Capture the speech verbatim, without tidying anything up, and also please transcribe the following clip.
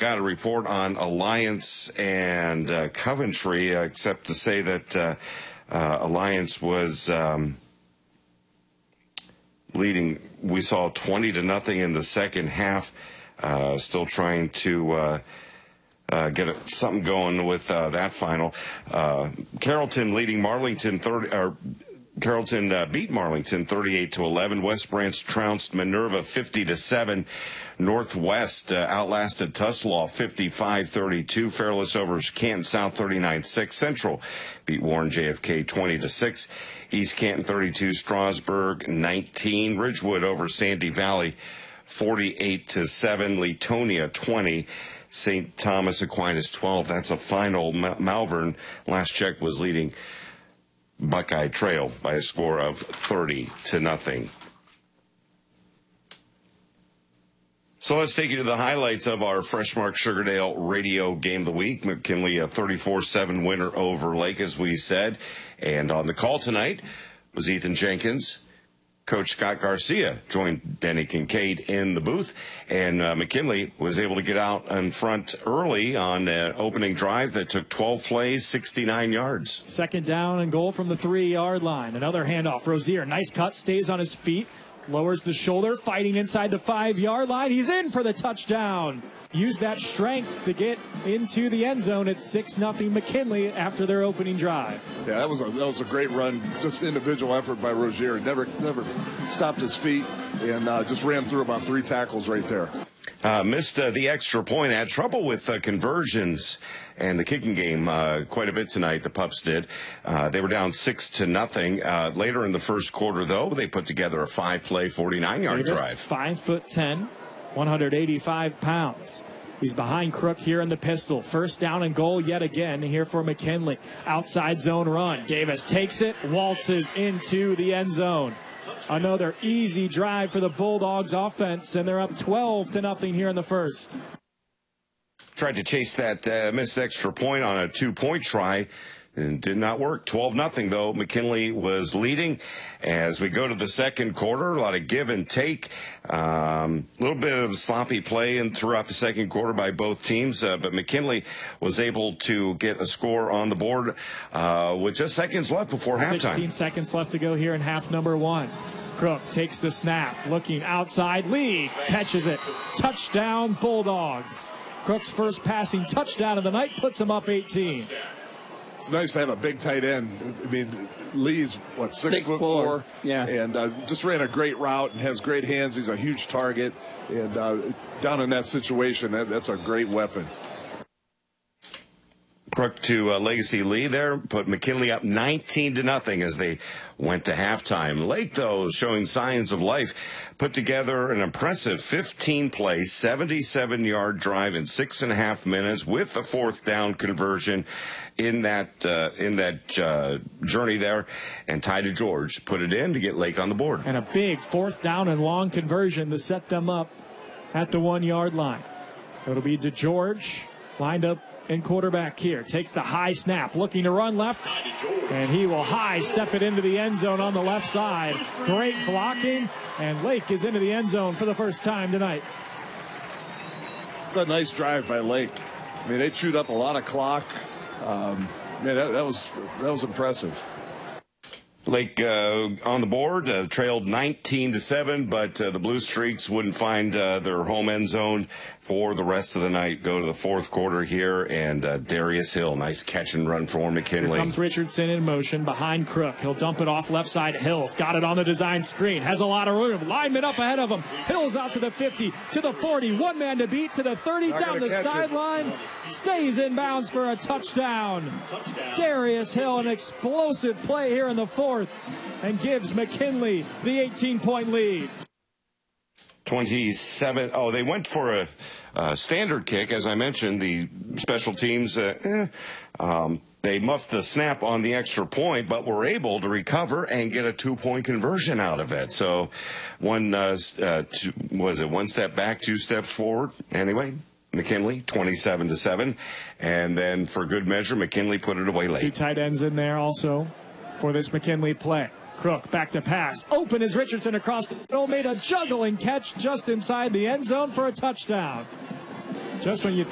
got a report on Alliance and uh, Coventry, uh, except to say that uh, uh, Alliance was um, leading. We saw twenty to nothing in the second half. Uh, still trying to uh, uh, get a, something going with uh, that final. Uh, Carrollton leading Marlington thirty. Or Carrollton uh, beat Marlington thirty-eight to eleven. West Branch trounced Minerva fifty to seven. Northwest uh, outlasted Tuslaw fifty-five thirty-two. Fairless over Canton South thirty-nine six. Central beat Warren J F K twenty to six. East Canton thirty-two. Strasburg nineteen. Ridgewood over Sandy Valley forty-eight to seven. Leetonia twenty. Saint Thomas Aquinas twelve. That's a final. Ma- Malvern, last check, was leading Buckeye Trail by a score of thirty to nothing. So let's take you to the highlights of our Freshmark Sugardale radio game of the week. McKinley, a thirty-four seven winner over Lake, as we said. And on the call tonight was Ethan Jenkins. Coach Scott Garcia joined Denny Kincaid in the booth, and uh, McKinley was able to get out in front early on an opening drive that took twelve plays, sixty-nine yards. Second down and goal from the three-yard line. Another handoff. Rozier, nice cut, stays on his feet, lowers the shoulder, fighting inside the five-yard line. He's in for the touchdown. Use that strength to get into the end zone at six nothing McKinley after their opening drive. Yeah, that was a that was a great run. Just individual effort by Rozier. Never never stopped his feet and uh, just ran through about three tackles right there. Uh, missed uh, the extra point. Had trouble with uh, conversions and the kicking game uh, quite a bit tonight. The Pups did. Uh, they were down six to nothing. Uh, later in the first quarter, though, they put together a five-play, forty-nine yard drive. Five foot ten. one hundred eighty-five pounds. He's behind Crook here in the pistol. First down and goal yet again here for McKinley. Outside zone run. Davis takes it, waltzes into the end zone. Another easy drive for the Bulldogs offense, and they're up twelve to nothing here in the first. Tried to chase that uh, missed extra point on a two-point try. And did not work. twelve nothing, though. McKinley was leading. As we go to the second quarter, a lot of give and take. A um, little bit of sloppy play in, throughout the second quarter by both teams. Uh, but McKinley was able to get a score on the board uh, with just seconds left before halftime. sixteen seconds left to go here in half number one. Crook takes the snap, looking outside. Lee catches it. Touchdown, Bulldogs. Crook's first passing touchdown of the night puts him up eighteen. It's nice to have a big tight end. I mean, Lee's, what, six, six foot four? four. Yeah. And uh, just ran a great route and has great hands. He's a huge target. And uh, down in that situation, that, that's a great weapon. Crook to uh, Legacy Lee there, put McKinley up nineteen to nothing as they went to halftime. Lake, though, showing signs of life, put together an impressive fifteen-play, seventy-seven yard drive in six and a half minutes with a fourth down conversion in that uh, in that uh, journey there, and Ty DeGeorge put it in to get Lake on the board. And a big fourth down and long conversion to set them up at the one-yard line. It'll be DeGeorge lined up in quarterback here. Takes the high snap, looking to run left, and he will high step it into the end zone on the left side. Great blocking, and Lake is into the end zone for the first time tonight. It's a nice drive by Lake. I mean, they chewed up a lot of clock. Um, man, that, that was that was impressive. Lake uh, on the board, uh, trailed nineteen to seven, but uh, the Blue Streaks wouldn't find uh, their home end zone for the rest of the night. Go to the fourth quarter here, and uh, Darius Hill, nice catch and run for McKinley. Here comes Richardson in motion behind Crook. He'll dump it off left side. Hills got it on the design screen. Has a lot of room. Lineman up ahead of him. Hills out to the fifty, to the forty. One man to beat to the thirty, Not down the sideline. Stays in bounds for a touchdown. touchdown. Darius Hill, an explosive play here in the fourth, and gives McKinley the eighteen-point lead. twenty-seven. Oh, they went for a, a standard kick. As I mentioned, the special teams, uh, eh, um, they muffed the snap on the extra point, but were able to recover and get a two-point conversion out of it. So one, uh, uh, two, was it one step back, two steps forward? Anyway, McKinley, twenty-seven to seven. And then for good measure, McKinley put it away late. Two tight ends in there also for this McKinley play. Crook back to pass. Open is Richardson across the middle. Made a juggling catch just inside the end zone for a touchdown. Just when you